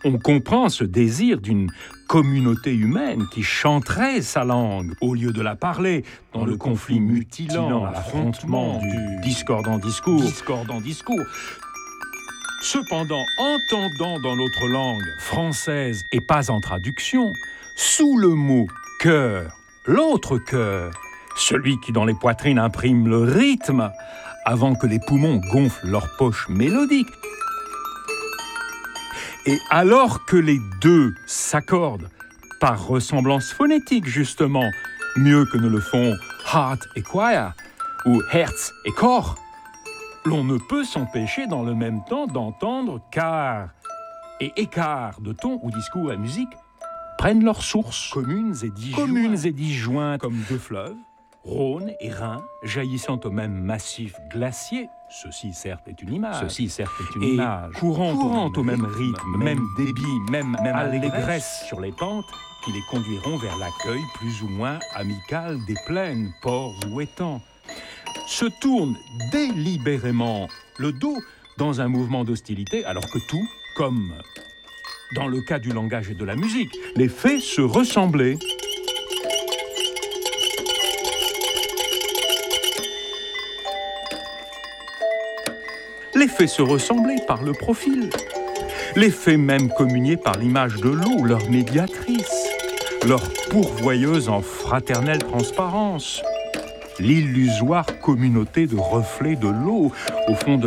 On comprend ce désir d'une communauté humaine qui chanterait sa langue au lieu de la parler dans le conflit mutilant, l'affrontement du discordant discours. Cependant, entendant dans notre langue française et pas en traduction, sous le mot « cœur », l'autre cœur, celui qui dans les poitrines imprime le rythme, avant que les poumons gonflent leurs poches mélodiques. Et alors que les deux s'accordent, par ressemblance phonétique justement, mieux que ne le font heart et choir, ou herz et corps, l'on ne peut s'empêcher dans le même temps d'entendre quart et écart de ton ou discours à musique prennent leurs sources communes et disjointes comme deux fleuves, Rhône et Rhin, jaillissant au même massif glacier, ceci certes est une image, courant au même rythme, même débit, même allégresse sur les pentes qui les conduiront vers l'accueil plus ou moins amical des plaines, ports ou étangs, se tournent délibérément le dos dans un mouvement d'hostilité, alors que tout, comme dans le cas du langage et de la musique, les fait se ressembler. Les fait se ressembler par le profil, les fait même communier par l'image de l'eau, leur médiatrice, leur pourvoyeuse en fraternelle transparence, l'illusoire communauté de reflets de l'eau au fond de